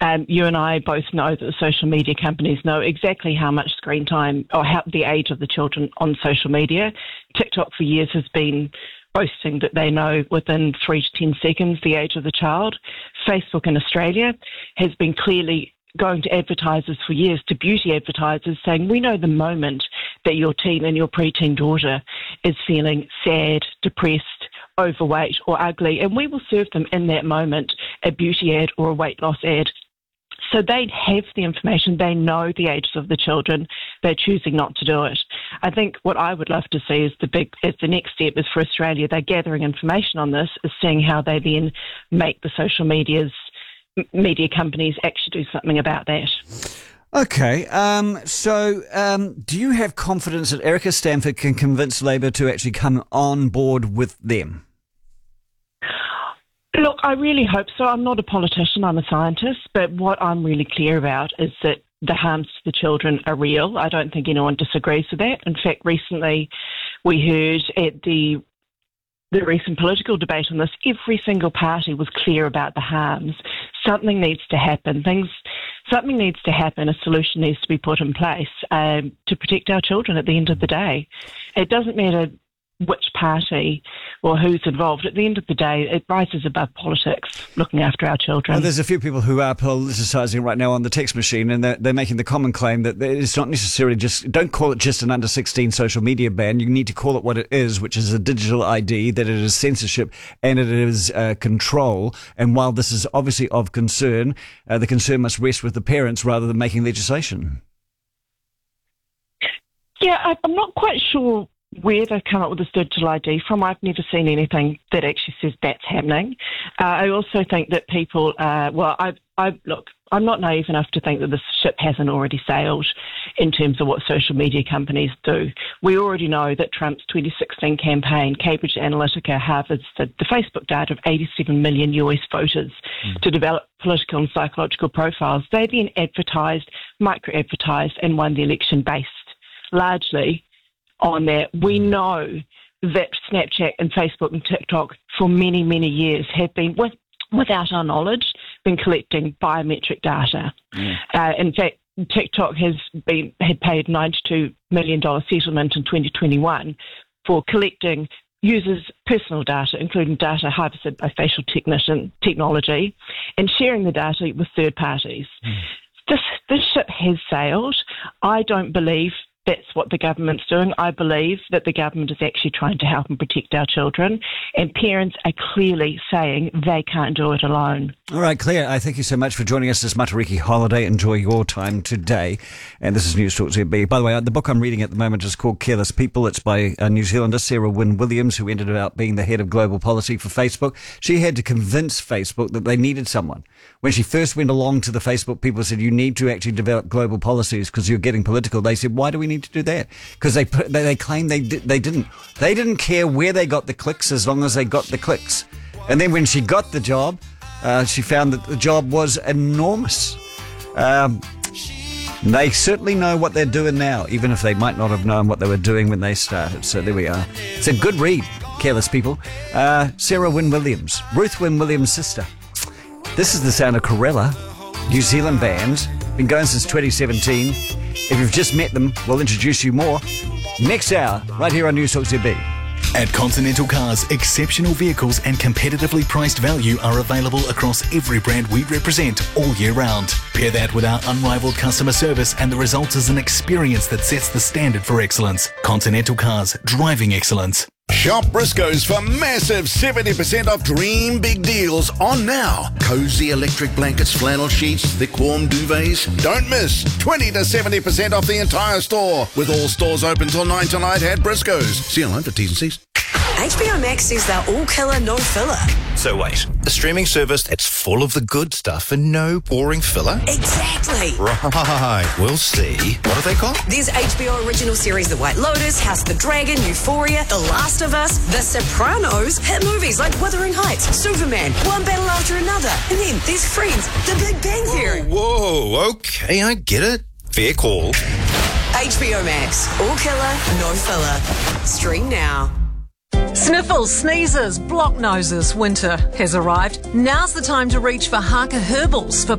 You and I both know that the social media companies know exactly how much screen time or the age of the children on social media. TikTok for years has been boasting that they know within 3 to 10 seconds the age of the child. Facebook in Australia has been clearly going to advertisers for years, to beauty advertisers, saying, we know the moment that your teen and your preteen daughter is feeling sad, depressed, overweight or ugly, and we will serve them in that moment a beauty ad or a weight loss ad. So they have the information, they know the ages of the children, they're choosing not to do it. I think what I would love to see is the next step is for Australia, they're gathering information on this, is seeing how they then make the social media companies actually do something about that. Okay, so do you have confidence that Erica Stanford can convince Labor to actually come on board with them? Look, I really hope so. I'm not a politician, I'm a scientist, but what I'm really clear about is that the harms to the children are real. I don't think anyone disagrees with that. In fact, recently we heard at the recent political debate on this, every single party was clear about the harms. Something needs to happen. Something needs to happen. A solution needs to be put in place to protect our children at the end of the day. It doesn't matter which party or who's involved. At the end of the day, it rises above politics, looking after our children. Well, there's a few people who are politicising right now on the text machine, and they're making the common claim that it's not necessarily don't call it just an under-16 social media ban. You need to call it what it is, which is a digital ID, that it is censorship and it is control. And while this is obviously of concern, the concern must rest with the parents rather than making legislation. Yeah, I'm not quite sure where they've come up with this digital ID from. I've never seen anything that actually says that's happening. I also think that people, look, I'm not naive enough to think that this ship hasn't already sailed in terms of what social media companies do. We already know that Trump's 2016 campaign, Cambridge Analytica, harvests the Facebook data of 87 million US voters to develop political and psychological profiles. They then advertised, micro-advertised, and won the election based largely on that. We know that Snapchat and Facebook and TikTok for many, many years have been, without our knowledge, been collecting biometric data. In fact, TikTok had paid $92 million settlement in 2021 for collecting users' personal data, including data harvested by facial technology, and sharing the data with third parties. This ship has sailed. I don't believe that's what the government's doing. I believe that the government is actually trying to help and protect our children, and parents are clearly saying they can't do it alone. All right, Claire, I thank you so much for joining us this Matariki holiday. Enjoy your time today. And this is News Talk ZB. By the way, the book I'm reading at the moment is called Careless People. It's by a New Zealander, Sarah Wynne Williams, who ended up being the head of global policy for Facebook. She had to convince Facebook that they needed someone. When she first went along to the Facebook, people said, you need to actually develop global policies because you're getting political. They said, why do we need to do that? Because they claim they didn't. They didn't care where they got the clicks as long as they got the clicks. And then when she got the job, she found that the job was enormous. They certainly know what they're doing now, even if they might not have known what they were doing when they started. So there we are. It's a good read, Careless People. Sarah Wynne Williams, Ruth Wynne Williams' sister. This is the sound of Corella, New Zealand band. Been going since 2017. If you've just met them, we'll introduce you more next hour, right here on News Talk ZB. At Continental Cars, exceptional vehicles and competitively priced value are available across every brand we represent all year round. Pair that with our unrivaled customer service and the result is an experience that sets the standard for excellence. Continental Cars, driving excellence. Shop Briscoe's for massive 70% off dream big deals on now. Cozy electric blankets, flannel sheets, thick warm duvets. Don't miss 20 to 70% off the entire store. With all stores open till 9 tonight at Briscoe's. See online for T's and C's. HBO Max says they're all killer, no filler. So wait, a streaming service that's full of the good stuff and no boring filler? Exactly. Right, we'll see. What are they called? There's HBO original series The White Lotus, House of the Dragon, Euphoria, The Last of Us, The Sopranos, hit movies like Wuthering Heights, Superman, one battle after another. And then there's Friends, The Big Bang Theory. Whoa, okay, I get it. Fair call. HBO Max, all killer, no filler. Stream now. Sniffles, sneezes, block noses, winter has arrived. Now's the time to reach for Harker Herbals for